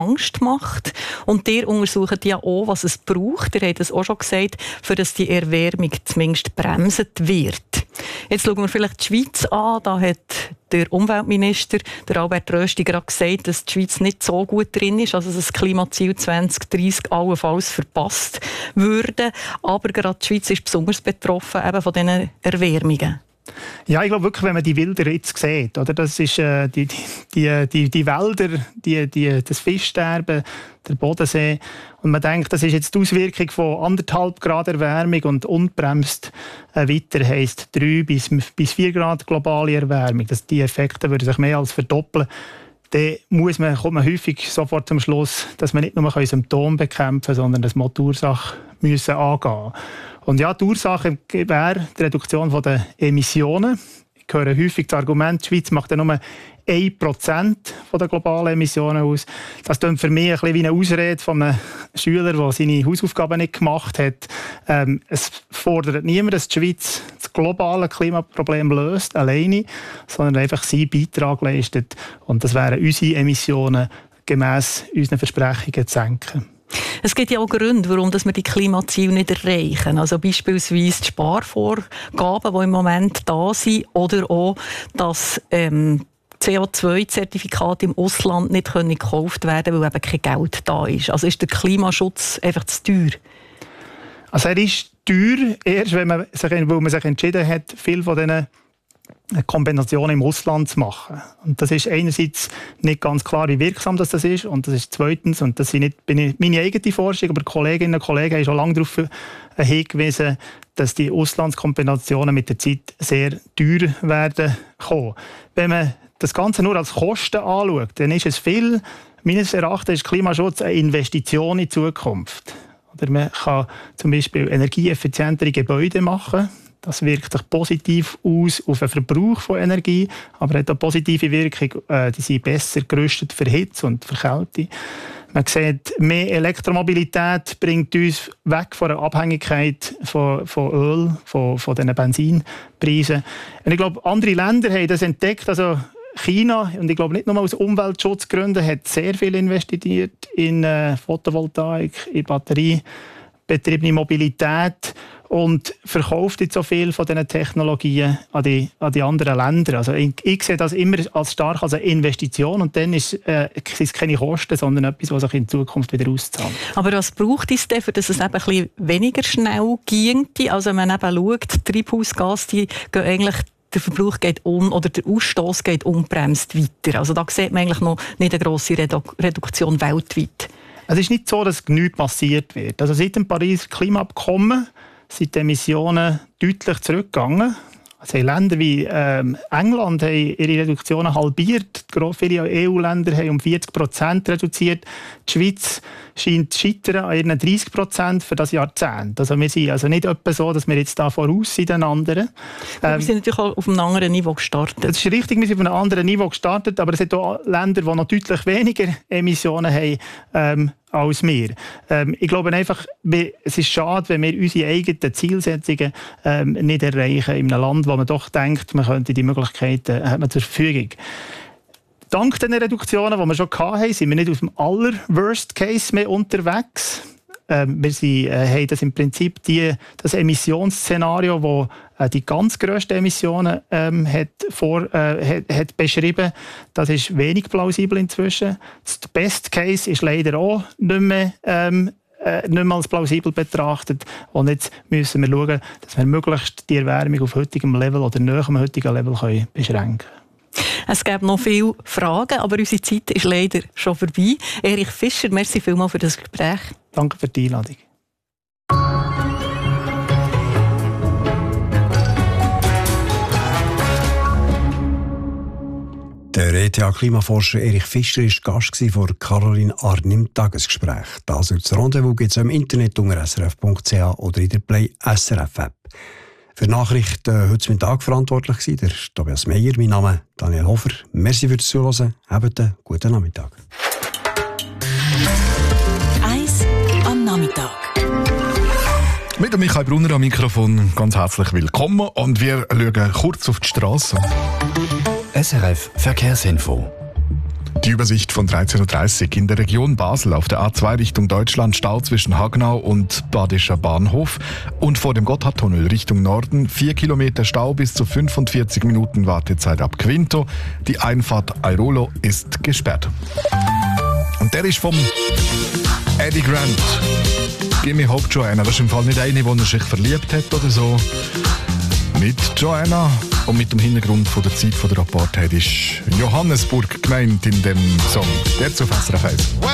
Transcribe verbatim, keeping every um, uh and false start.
Angst macht. Und ihr untersucht ja auch, was es braucht, ihr habt es auch schon gesagt, für dass die Erwärmung zumindest bremsen wird. Jetzt schauen wir vielleicht die Schweiz an. Da hat der Umweltminister, der Albert Rösti, gerade gesagt, dass die Schweiz nicht so gut drin ist, also dass das Klimaziel zwanzig dreissig allenfalls verpasst würde. Aber gerade die Schweiz ist besonders betroffen eben von diesen Erwärmungen. Ja, ich glaube wirklich, wenn man die Wälder jetzt sieht, oder, das ist äh, die, die, die, die Wälder, die, die, das Fischsterben, der Bodensee, und man denkt, das ist jetzt die Auswirkung von anderthalb Grad Erwärmung und unbremst äh, weiter heisst drei bis vier Grad globale Erwärmung. Das, die Effekte würden sich mehr als verdoppeln. Dann muss man, kommt man häufig sofort zum Schluss, dass man nicht nur Symptome bekämpfen kann, sondern dass man die Ursache müssen angehen. Und ja, die Ursache wäre die Reduktion der Emissionen. Ich höre häufig das Argument, die Schweiz macht ja nur ein Prozent der globalen Emissionen aus. Das klingt für mich ein bisschen wie eine Ausrede von einem Schüler, der seine Hausaufgaben nicht gemacht hat. Ähm, es fordert niemand, dass die Schweiz das globale Klimaproblem löst, alleine, sondern einfach seinen Beitrag leistet. Und das wären unsere Emissionen gemäss unseren Versprechungen zu senken. Es gibt ja auch Gründe, warum wir die Klimaziele nicht erreichen. Also beispielsweise die Sparvorgaben, die im Moment da sind, oder auch, dass ähm, C O zwei Zertifikate im Ausland nicht können gekauft werden können, weil eben kein Geld da ist. Also ist der Klimaschutz einfach zu teuer? Also er ist teuer, erst wenn man sich, weil man sich entschieden hat, viel von diesen Kombinationen im Ausland zu machen. Und das ist einerseits nicht ganz klar, wie wirksam das ist. Und das ist zweitens, und das sind nicht meine eigene Forschung, aber Kolleginnen und Kollegen haben schon lange darauf hingewiesen, dass die Auslandskombinationen mit der Zeit sehr teuer werden kommen. Wenn man das Ganze nur als Kosten anschaut, dann ist es viel, meines Erachtens ist Klimaschutz eine Investition in die Zukunft. Oder man kann zum Beispiel energieeffizientere Gebäude machen. Das wirkt sich positiv aus auf den Verbrauch von Energie, aber hat eine positive Wirkung. Äh, die sind besser gerüstet für Hitze und für Kälte. Man sieht, mehr Elektromobilität bringt uns weg von der Abhängigkeit von, von Öl, von, von den Benzinpreisen. Und ich glaube, andere Länder haben das entdeckt. Also China, und ich glaube nicht nur aus Umweltschutzgründen, hat sehr viel investiert in äh, Photovoltaik, in batteriebetriebene Mobilität und verkauft jetzt so viel von diesen Technologien an die, an die anderen Länder. Also ich, ich sehe das immer als stark als eine Investition und dann ist, äh, sind es keine Kosten, sondern etwas, was sich in Zukunft wieder auszahlt. Aber was braucht es denn, für dass es eben ein bisschen weniger schnell ginge? Also wenn man eben schaut, Treibhausgase, die gehen eigentlich, der Verbrauch geht un, oder der Ausstoß geht unbremst weiter. Also da sieht man eigentlich noch nicht eine grosse Redu- Reduktion weltweit. Es ist nicht so, dass nichts passiert wird. Also seit dem Pariser Klimaabkommen sind die Emissionen deutlich zurückgegangen. Also Länder wie ähm, England haben ihre Reduktionen halbiert. Viele E U-Länder haben um vierzig Prozent reduziert. Die Schweiz scheint zu scheitern an ihren dreißig Prozent für das Jahrzehnt. Also wir sind also nicht etwa so, dass wir jetzt da voraus sind den anderen. Ähm, wir sind natürlich auch auf einem anderen Niveau gestartet. Das ist richtig, wir sind auf einem anderen Niveau gestartet, aber es gibt auch Länder, die noch deutlich weniger Emissionen haben ähm, als wir. Ähm, ich glaube einfach, es ist schade, wenn wir unsere eigenen Zielsetzungen ähm, nicht erreichen in einem Land, wo man doch denkt, man könnte die Möglichkeiten hat man zur Verfügung. Dank den Reduktionen, die wir schon hatten, sind wir nicht auf dem aller-Worst Case mehr unterwegs. Ähm, wir sind, äh, haben das im Prinzip die, das Emissionsszenario, das äh, die ganz grössten Emissionen ähm, hat, vor, äh, hat, hat beschrieben. Das ist wenig plausibel inzwischen. Das Best Case ist leider auch nicht mehr, ähm, äh, nicht mehr als plausibel betrachtet. Und jetzt müssen wir schauen, dass wir möglichst die Erwärmung auf heutigem Level oder näher am heutigen Level können beschränken können. Es gibt noch viele Fragen, aber unsere Zeit ist leider schon vorbei. Erich Fischer, merci vielmals für das Gespräch. Danke für die Einladung. Der E T H-Klimaforscher Erich Fischer war Gast von Caroline Arn im Tagesgespräch. Das als Rendezvous gibt es im Internet unter s r f punkt c h oder in der Play S R F App. Für die Nachrichten heute Mittag verantwortlich war der Tobias Meyer. Mein Name ist Daniel Hofer. Merci fürs Zuhören. Habt einen guten Nachmittag. Eins am Nachmittag. Mit Michael Brunner am Mikrofon ganz herzlich willkommen und wir schauen kurz auf die Straße. S R F Verkehrsinfo. Die Übersicht von dreizehn Uhr dreißig. In der Region Basel auf der A zwei Richtung Deutschland Stau zwischen Hagenau und Badischer Bahnhof und vor dem Gotthardtunnel Richtung Norden vier Kilometer Stau bis zu fünfundvierzig Minuten Wartezeit ab Quinto. Die Einfahrt Airolo ist gesperrt. Und der ist vom Eddie Grant. Gimme Hope Joanna. Das ist im Fall nicht eine, wo er sich verliebt hat oder so. Mit Joanna und mit dem Hintergrund von der Zeit von der Apartheid ist Johannesburg gemeint in dem Song. Der zu S R F eins.